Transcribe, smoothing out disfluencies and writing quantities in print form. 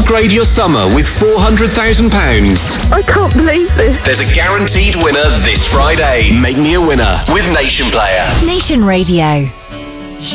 upgrade your summer with £400,000. I can't believe this. There's a guaranteed winner this Friday. Make me a winner with Nation Player. Nation Radio.